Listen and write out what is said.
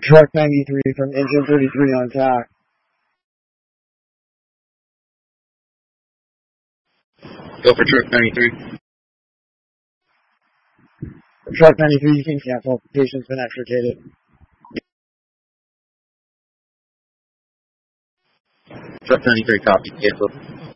Truck 93 from engine 33 on tack. Go for truck 93. Truck 93, you can cancel. Patient's been extricated. Truck 93, copy. Cancel.